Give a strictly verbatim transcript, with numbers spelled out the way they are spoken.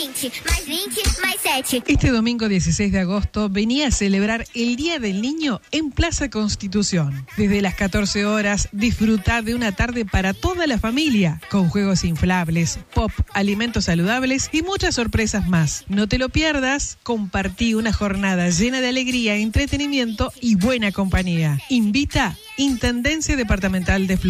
vinte, mais vinte, mais sete. Este domingo dieciséis de agosto venía a celebrar el Día del Niño en Plaza Constitución. Desde las catorce horas, disfruta de una tarde para toda la familia, con juegos inflables, pop, alimentos saludables y muchas sorpresas más. No te lo pierdas, compartí una jornada llena de alegría, entretenimiento y buena compañía. Invita Intendencia Departamental de Flores.